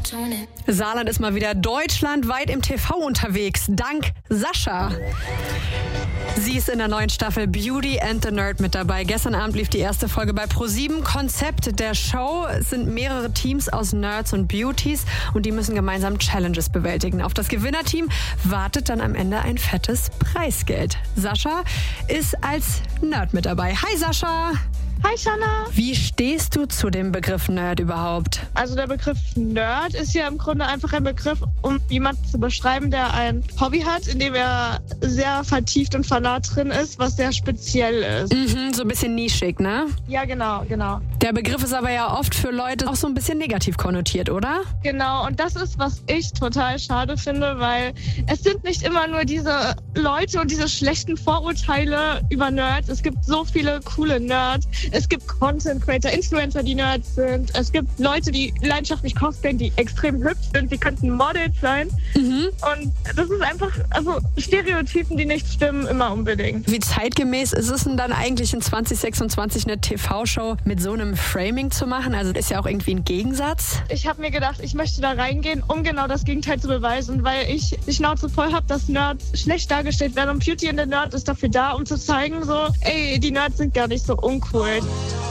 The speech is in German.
Saarland ist mal wieder deutschlandweit im TV unterwegs, dank Sascha. Sie ist in der neuen Staffel Beauty and the Nerd mit dabei. Gestern Abend lief die erste Folge bei ProSieben. Konzept der Show sind mehrere Teams aus Nerds und Beauties und die müssen gemeinsam Challenges bewältigen. Auf das Gewinnerteam wartet dann am Ende ein fettes Preisgeld. Sascha ist als Nerd mit dabei. Hi Sascha! Hi Shanna! Wie stehst du zu dem Begriff Nerd überhaupt? Also der Begriff Nerd ist ja im Grunde einfach ein Begriff, um jemanden zu beschreiben, der ein Hobby hat, in dem er sehr vertieft und fanat drin ist, was sehr speziell ist. So ein bisschen nischig, ne? Ja, genau. Der Begriff ist aber ja oft für Leute auch so ein bisschen negativ konnotiert, oder? Genau, und das ist, was ich total schade finde, weil es sind nicht immer nur diese Leute und diese schlechten Vorurteile über Nerds. Es gibt so viele coole Nerds. Es gibt Content Creator, Influencer, die Nerds sind. Es gibt Leute, die leidenschaftlich cosplayen, die extrem hübsch sind. Die könnten Models sein. Und das ist einfach, also Stereotypen, die nicht stimmen, immer unbedingt. Wie zeitgemäß ist es denn dann eigentlich in 2026 eine TV-Show mit so einem Framing zu machen? Also ist ja auch irgendwie ein Gegensatz. Ich habe mir gedacht, ich möchte da reingehen, um genau das Gegenteil zu beweisen, weil ich die Schnauze voll habe, dass Nerds schlecht dargestellt werden. Und Beauty and the Nerd ist dafür da, um zu zeigen, so, ey, die Nerds sind gar nicht so uncool.